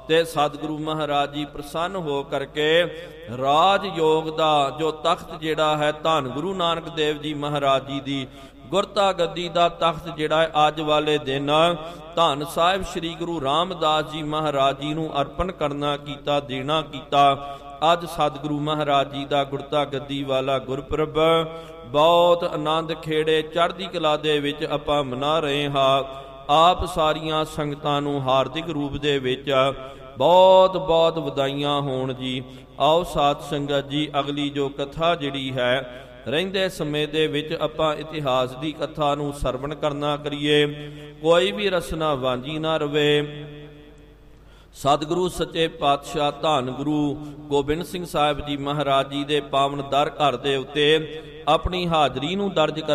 ਤੇ ਸਤਿਗੁਰੂ ਮਹਾਰਾਜ ਜੀ ਪ੍ਰਸੰਨ ਹੋ ਕਰਕੇ ਰਾਜ ਯੋਗ ਦਾ ਜੋ ਤਖਤ ਜਿਹੜਾ ਹੈ ਧੰਨ ਗੁਰੂ ਨਾਨਕ ਦੇਵ ਜੀ ਮਹਾਰਾਜ ਜੀ ਦੀ ਗੁਰਤਾ ਗੱਦੀ ਦਾ ਤਖਤ ਜਿਹੜਾ ਹੈ ਅੱਜ ਵਾਲੇ ਦਿਨ ਧੰਨ ਸਾਹਿਬ ਸ੍ਰੀ ਗੁਰੂ ਰਾਮਦਾਸ ਜੀ ਮਹਾਰਾਜ ਜੀ ਨੂੰ ਅਰਪਣ ਕਰਨਾ ਕੀਤਾ, ਦੇਣਾ ਕੀਤਾ। ਅੱਜ ਸਤਿਗੁਰੂ ਮਹਾਰਾਜ ਜੀ ਦਾ ਗੁਰਤਾ ਗੱਦੀ ਵਾਲਾ ਗੁਰਪੁਰਬ ਬਹੁਤ ਆਨੰਦ ਖੇੜੇ ਚੜ੍ਹਦੀ ਕਲਾ ਦੇ ਵਿੱਚ ਆਪਾਂ ਮਨਾ ਰਹੇ ਹਾਂ। ਆਪ ਸਾਰੀਆਂ ਸੰਗਤਾਂ ਨੂੰ ਹਾਰਦਿਕ ਰੂਪ ਦੇ ਵਿੱਚ ਬਹੁਤ ਬਹੁਤ ਵਧਾਈਆਂ ਹੋਣ ਜੀ। ਆਓ ਸਾਧ ਸੰਗਤ ਜੀ, ਅਗਲੀ ਜੋ ਕਥਾ ਜਿਹੜੀ ਹੈ ਰਹਿੰਦੇ ਸਮੇਂ ਦੇ ਵਿੱਚ ਆਪਾਂ ਇਤਿਹਾਸ ਦੀ ਕਥਾ ਨੂੰ ਸਰਵਣ ਕਰਨਾ ਕਰੀਏ, ਕੋਈ ਵੀ ਰਸਨਾ ਵਾਂਝੀ ਨਾ ਰਵੇ। ਸਤਿਗੁਰੂ ਸੱਚੇ ਪਾਤਸ਼ਾਹ ਧੰਨ ਗੁਰੂ ਗੋਬਿੰਦ ਸਿੰਘ ਸਾਹਿਬ ਜੀ ਮਹਾਰਾਜ ਜੀ ਦੇ ਪਾਵਨ ਦਰ ਘਰ ਦੇ ਉੱਤੇ ਆਪਣੀ ਹਾਜ਼ਰੀ ਨੂੰ ਦਰਜ